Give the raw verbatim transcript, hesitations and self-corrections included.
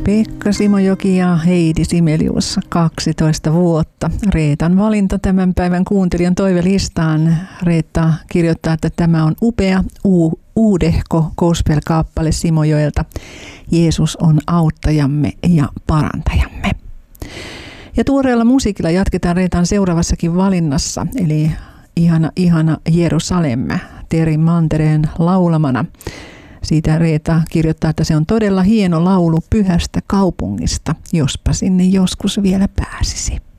Pekka Simojoki ja Heidi Simelius, kaksitoista vuotta. Reetan valinta tämän päivän kuuntelijan toivelistaan. Reetta kirjoittaa, että tämä on upea, u- uudehko gospel-kappale Simojoelta. Jeesus on auttajamme ja parantajamme. Ja tuoreella musiikilla jatketaan Reetan seuraavassakin valinnassa, eli Ihana, ihana Jerusalem, Teri Mantereen laulamana. Siitä Reeta kirjoittaa, että se on todella hieno laulu pyhästä kaupungista, jospa sinne joskus vielä pääsisi.